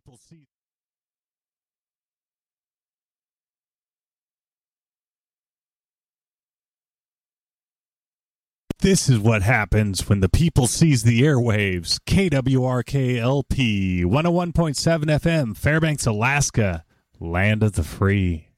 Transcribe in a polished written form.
people see. This is what happens when the people seize the airwaves. KWRK-LP 101.7 FM, Fairbanks, Alaska, land of the free.